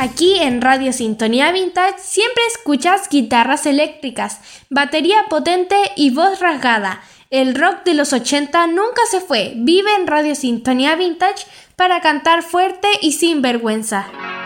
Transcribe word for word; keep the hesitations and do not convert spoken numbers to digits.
Aquí en Radio Sintonía Vintage siempre escuchas guitarras eléctricas, batería potente y voz rasgada. El rock de los ochenta nunca se fue. Vive en Radio Sintonía Vintage para cantar fuerte y sin vergüenza.